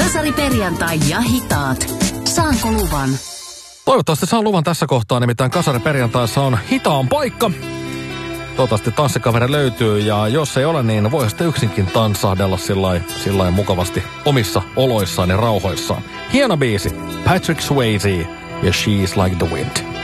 Kasariperjantai ja hitaat. Saanko luvan? Toivottavasti saan luvan tässä kohtaa, nimittäin kasariperjantaissa on hitaan paikka. Toivottavasti tanssikaveri löytyy, ja jos ei ole, niin voi sitten yksinkin tanssahdella sillain mukavasti omissa oloissaan ja rauhoissaan. Hieno biisi, Patrick Swayze ja She's Like the Wind.